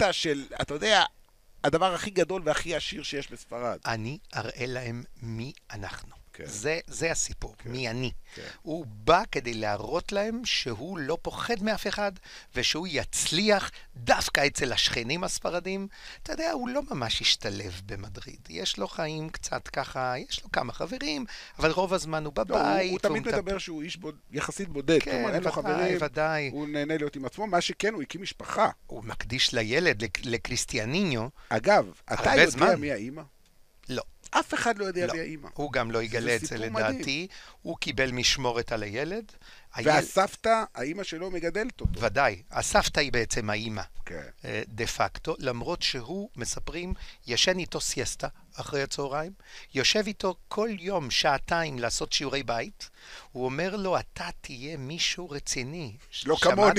בקטע של, אתה יודע, הדבר הכי גדול והכי עשיר שיש בספרד. אני אראה להם מי אנחנו. כן. זה הסיפור, כן. מי אני. כן. הוא בא כדי להראות להם שהוא לא פוחד מאף אחד, ושהוא יצליח דווקא אצל השכנים הספרדים. אתה יודע, הוא לא ממש השתלב במדריד. יש לו חיים קצת ככה, יש לו כמה חברים, אבל רוב הזמן הוא בבית. הוא תמיד מדבר שהוא איש יחסית בודד. כן, כלומר, אין לו חברים, ודאי. הוא נהנה להיות עם עצמו. מה שכן, הוא הקים משפחה. הוא מקדיש לילד, לקריסטיאניניו. אגב, אתה יודע זמן. מי האמא? לא. אף אחד לא יודע מי האמא. הוא גם לא יגלה את זה לדעתי. הוא קיבל משמורת על הילד. והסבתא, האמא שלו מגדלת אותו. ודאי. הסבתא היא בעצם האמא. כן. דה פקטו, למרות שהוא, מספרים, ישן איתו סייסטה אחרי הצהריים, יושב איתו כל יום שעתיים לעשות שיעורי בית, הוא אומר לו, אתה תהיה מישהו רציני. לא כמוני.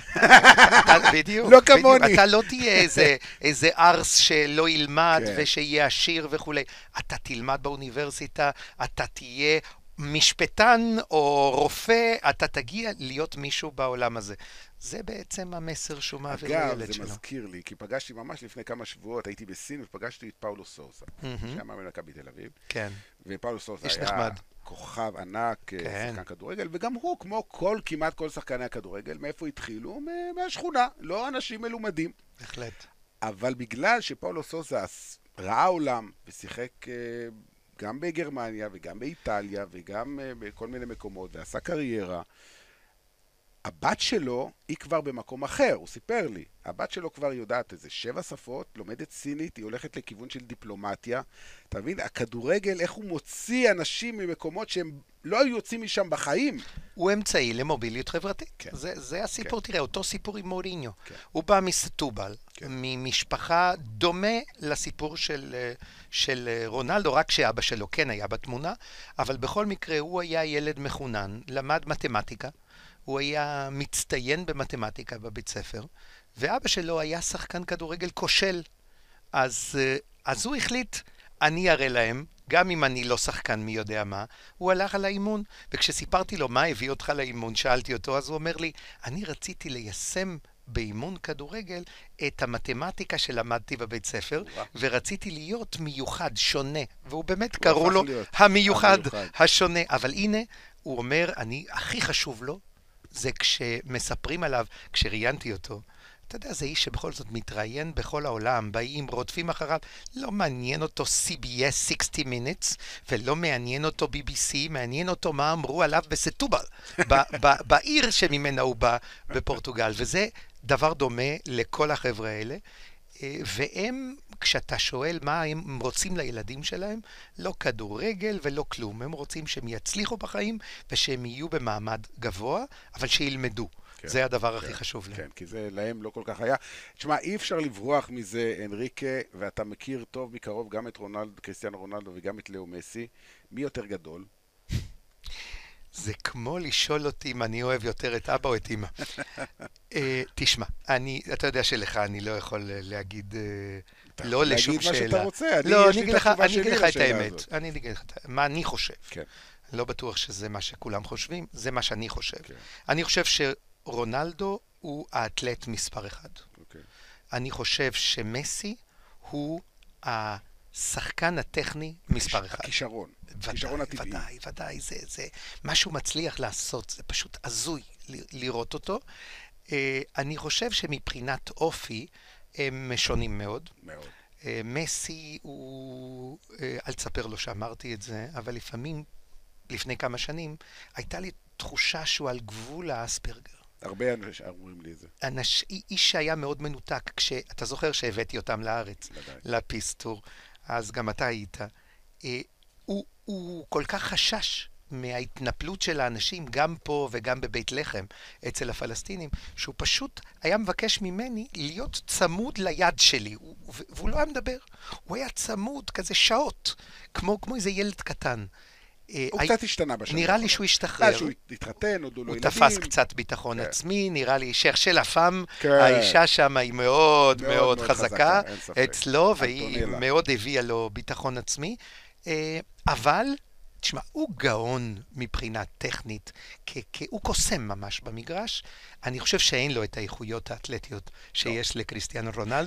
בדיוק. לא כמוני. אתה לא תהיה איזה ארס שלא ילמד ושיהיה עשיר וכו'. אתה תלמד באוניברסיטה, אתה תהיה משפטן או רופא, אתה תגיע להיות מישהו בעולם הזה. זה בעצם המסר שהוא מעביר לילד שלו. אגב, זה מזכיר לי, כי פגשתי ממש לפני כמה שבועות, הייתי בסין ופגשתי את פאולו סורסה, שהיה מאמן מכבי תל אביב. כן. ופאולו סורסה היה נחמד. כוכב ענק, שחקן כדורגל, וגם הוא, כמו כמעט כל שחקני הכדורגל, מאיפה התחילו? מהשכונה, לא אנשים מלומדים. בהחלט. אבל בגלל שפאולו סורסה ראה עולם ושיחק גם בגרמניה וגם באיטליה וגם בכל מיני מקומות, ועשה קריירה, הבת שלו היא כבר במקום אחר, הוא סיפר לי. הבת שלו כבר יודעת איזה 7 שפות, לומדת סינית, היא הולכת לכיוון של דיפלומטיה. אתה מבין, הכדורגל, איך הוא מוציא אנשים ממקומות שהם לא היו יוצאים משם בחיים. הוא אמצעי למוביליות חברתית. כן. זה הסיפור, כן. תראה, אותו סיפור עם מוריניו. כן. הוא בא מסטובל, כן. ממשפחה דומה לסיפור של רונלדו, רק שאבא שלו כן היה בתמונה, אבל בכל מקרה הוא היה ילד מחונן, למד מתמטיקה, הוא היה מצטיין במתמטיקה בבית ספר, ואבא שלו היה שחקן כדורגל כושל. אז הוא החליט, אני אראה להם, גם אם אני לא שחקן מי יודע מה, הוא הלך על האימון, וכשסיפרתי לו מה הביא אותך לאימון, שאלתי אותו, אז הוא אומר לי, אני רציתי ליישם באימון כדורגל את המתמטיקה שלמדתי בבית ספר, ורציתי להיות מיוחד, שונה, והוא באמת קראו לו המיוחד, השונה. אבל הנה, הוא אומר, הכי חשוב לו, זה כשמספרים עליו, כשראיינתי אותו, אתה יודע, זה איש שבכל זאת מתראיין בכל העולם, באים, רודפים אחריו, לא מעניין אותו CBS 60 Minutes, ולא מעניין אותו BBC, מעניין אותו מה אמרו עליו בסטובל, בעיר שממנה הוא בא בפורטוגל, וזה דבר דומה לכל החבר'ה האלה, והם, כשאתה שואל מה הם רוצים לילדים שלהם, לא כדורגל ולא כלום, הם רוצים שהם יצליחו בחיים, ושהם יהיו במעמד גבוה, אבל שילמדו. כן, זה הדבר הכי חשוב להם. כן, כי זה להם לא כל כך היה. תשמע, אי אפשר לברוח מזה, אנריקה, ואתה מכיר טוב מקרוב גם את קריסטיאנו רונלדו וגם את לאו מסי. מי יותר גדול? זה כמו לשאול אותי אם אני אוהב יותר את אבא או את אמא. תשמע, אתה יודע שלך אני לא יכול להגיד לא לשום שאלה. להגיד מה שאתה רוצה. לא, אני אגיד לך את האמת. אני אגיד לך מה אני חושב. כן. לא בטוח שזה מה שכולם חושבים, זה מה שאני חושב. אני חושב רונלדו הוא האתלט מספר 1. Okay. אני חושב שמסי הוא השחקן הטכני מספר 1. הכישרון. הכישרון הטבעי. ודאי. זה מה שהוא מצליח לעשות. זה פשוט עזוי לראות אותו. אני חושב שמבחינת אופי הם שונים מאוד. מאוד. מסי הוא, אל תספר לו שאמרתי את זה, אבל לפני כמה שנים, הייתה לי תחושה שהוא על גבול האספרגר. הרבה אנשים אומרים לי את זה. איש שהיה מאוד מנותק, אתה זוכר שהבאתי אותם לארץ, לפיסטור, אז גם אתה היית. הוא כל כך חשש מההתנפלות של האנשים, גם פה וגם בבית לחם, אצל הפלסטינים, שהוא פשוט היה מבקש ממני להיות צמוד ליד שלי, והוא לא היה מדבר. הוא היה צמוד כזה שעות, כמו איזה ילד קטן. הוא קצת השתנה בשנה. נראה לי שהוא השתחרר. שהוא התחתן, עוד לא ילדים. הוא תפס קצת ביטחון עצמי, נראה לי של הפעם, האישה שם היא מאוד מאוד חזקה אצלו, והיא מאוד הביאה לו ביטחון עצמי. אבל, תשמע, הוא גאון מבחינה טכנית, הוא קוסם ממש במגרש. אני חושב שאין לו את האיכויות האתלטיות שיש לקריסטיאנו רונלדו.